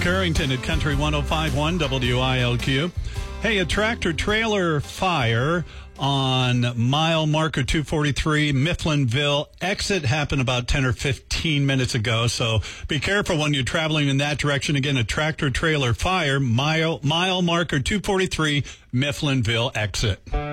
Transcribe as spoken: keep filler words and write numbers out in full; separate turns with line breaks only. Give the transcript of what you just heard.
Currington at Country one oh five point one W I L Q. Hey, a tractor-trailer fire on mile marker two forty-three, Mifflinville exit happened about ten or fifteen minutes ago, so be careful when you're traveling in that direction. Again, a tractor-trailer fire, mile, mile marker two forty-three, Mifflinville exit.